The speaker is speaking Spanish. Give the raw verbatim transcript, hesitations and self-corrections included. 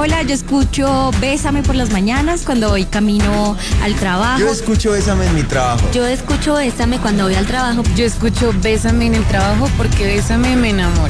hola, yo escucho Bésame por las mañanas cuando voy camino al trabajo. Yo escucho Bésame en mi trabajo. Yo escucho Bésame cuando voy al trabajo. Yo escucho Bésame en el trabajo porque Bésame me enamora.